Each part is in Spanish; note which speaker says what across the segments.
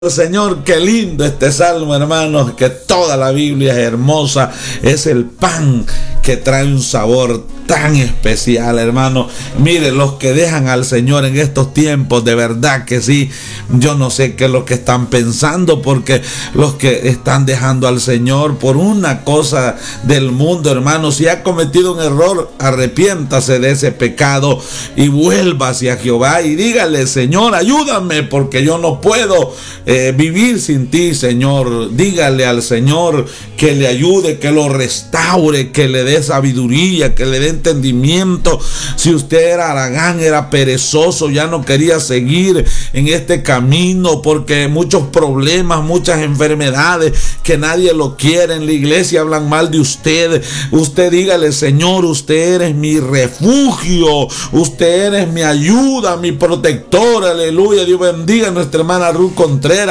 Speaker 1: Señor, qué lindo este salmo, hermanos, que toda la Biblia es hermosa, es el pan que trae un sabor tan especial, hermano. Mire, los que dejan al Señor en estos tiempos, de verdad que sí, yo no sé qué es lo que están pensando, porque los que están dejando al Señor por una cosa del mundo, hermano, si ha cometido un error, arrepiéntase de ese pecado y vuelva hacia Jehová y dígale: Señor, ayúdame, porque yo no puedo vivir sin ti, Señor. Dígale al Señor que le ayude, que lo restaure, que le dé sabiduría, que le dé entendimiento. Si usted era haragán, era perezoso, ya no quería seguir en este camino porque muchos problemas, muchas enfermedades, que nadie lo quiere, en la iglesia hablan mal de usted. Usted dígale: Señor, usted eres mi refugio, usted eres mi ayuda, mi protector. Aleluya. Dios bendiga a nuestra hermana Ruth Contreras.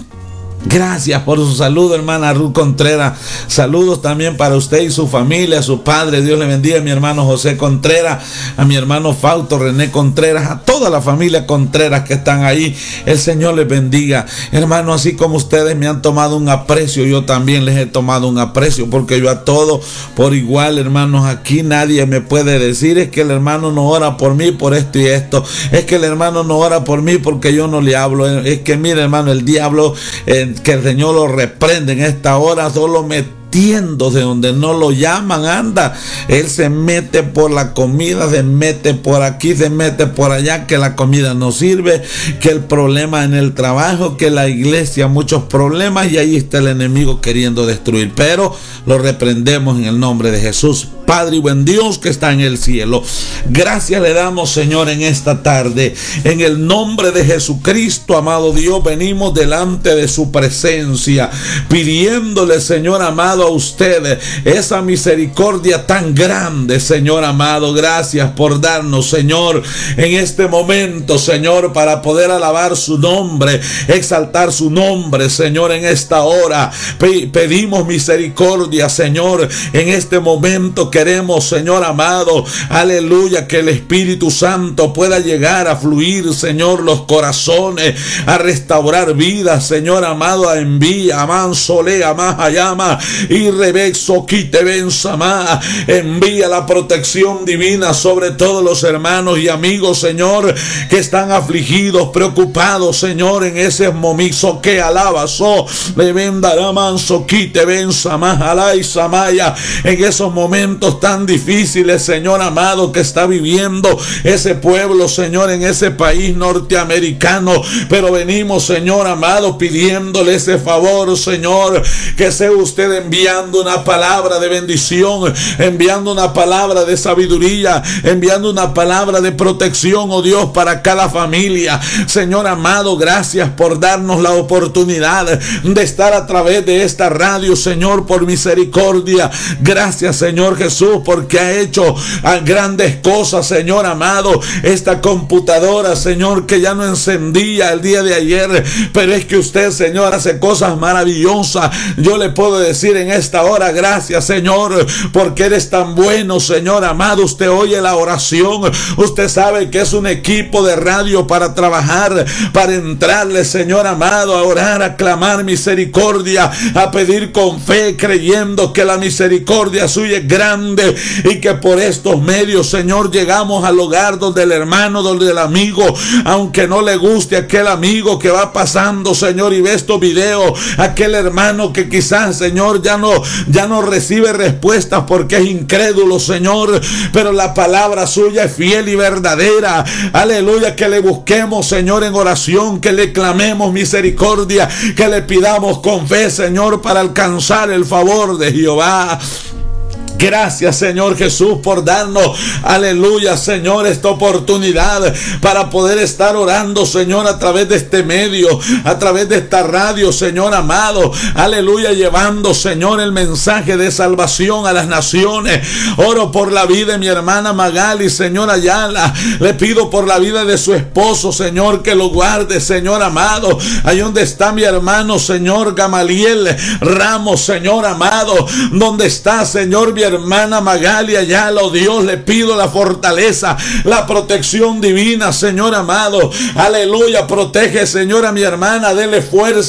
Speaker 1: Gracias por su saludo, hermana Ruth Contreras. Saludos también para usted y su familia, a su padre. Dios le bendiga. A mi hermano José Contreras, a mi hermano Fausto René Contreras, a toda la familia Contreras que están ahí. El Señor les bendiga. Hermano, así como ustedes me han tomado un aprecio, yo también les he tomado un aprecio, porque yo a todos por igual, hermanos. Aquí nadie me puede decir: es que el hermano no ora por mí por esto y esto. Es que el hermano no ora por mí porque yo no le hablo. Es que mire, hermano, el diablo, que el Señor lo reprende en esta hora, solo metiendo de donde no lo llaman, anda. Él se mete por la comida, se mete por aquí, se mete por allá, que la comida no sirve, que el problema en el trabajo, que la iglesia, muchos problemas, y ahí está el enemigo queriendo destruir. Pero lo reprendemos en el nombre de Jesús. Padre y buen Dios que está en el cielo, gracias le damos, Señor, en esta tarde. En el nombre de Jesucristo, amado Dios, venimos delante de su presencia, pidiéndole, Señor amado, a usted esa misericordia tan grande, Señor amado. Gracias por darnos, Señor, en este momento, Señor, para poder alabar su nombre, exaltar su nombre, Señor, en esta hora. Pedimos misericordia, Señor, en este momento. Queremos, Señor amado, aleluya, que el Espíritu Santo pueda llegar a fluir, Señor, los corazones, a restaurar vidas, Señor amado. A envía, amán, solea, más ayama, y rebexo, quite, benzama. Envía la protección divina sobre todos los hermanos y amigos, Señor, que están afligidos, preocupados, Señor, en ese momizo que alabazo, le vendará manso, quite, benzama, alay, samaya, en esos momentos tan difíciles, Señor amado, que está viviendo ese pueblo, Señor, en ese país norteamericano. Pero venimos, Señor amado, pidiéndole ese favor, Señor, que sea usted enviando una palabra de bendición, enviando una palabra de sabiduría, enviando una palabra de protección, oh Dios, para cada familia. Señor amado, gracias por darnos la oportunidad de estar a través de esta radio, Señor, por misericordia. Gracias, Señor Jesús, porque ha hecho grandes cosas, Señor amado. Esta computadora, Señor, que ya no encendía el día de ayer, pero es que usted, Señor, hace cosas maravillosas. Yo le puedo decir en esta hora: gracias, Señor, porque eres tan bueno, Señor amado. Usted oye la oración, usted sabe que es un equipo de radio para trabajar, para entrarle, Señor amado, a orar, a clamar misericordia, a pedir con fe, creyendo que la misericordia suya es grande, y que por estos medios, Señor, llegamos al hogar donde el hermano, donde el amigo, aunque no le guste aquel amigo que va pasando, Señor, y ve estos videos, aquel hermano que quizás, Señor, ya no recibe respuestas porque es incrédulo, Señor, pero la palabra suya es fiel y verdadera. Aleluya, que le busquemos, Señor, en oración, que le clamemos misericordia, que le pidamos con fe, Señor, para alcanzar el favor de Jehová. Gracias, Señor Jesús, por darnos, aleluya, Señor, esta oportunidad para poder estar orando, Señor, a través de este medio, a través de esta radio, Señor amado, aleluya, llevando, Señor, el mensaje de salvación a las naciones. Oro por la vida de mi hermana Magali, Señor Ayala. Le pido por la vida de su esposo, Señor, que lo guarde, Señor amado. Ahí donde está mi hermano, Señor Gamaliel Ramos, Señor amado, donde está, Señor, mi hermana Magalia Ayala, oh Dios, le pido la fortaleza, la protección divina, Señor amado. Aleluya, protege, Señor, a mi hermana, dele fuerza.